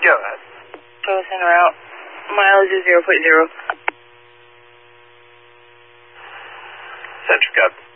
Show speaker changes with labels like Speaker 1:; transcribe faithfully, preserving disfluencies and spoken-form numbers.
Speaker 1: Go ahead.
Speaker 2: Goes en route. Mileage is zero point zero.
Speaker 1: Centric up.